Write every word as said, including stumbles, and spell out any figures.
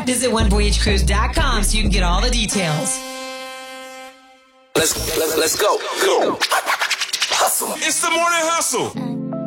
Visit one voyage cruise dot com so you can get all the details. Let's let's let's go. Go. Hustle. It's the morning hustle.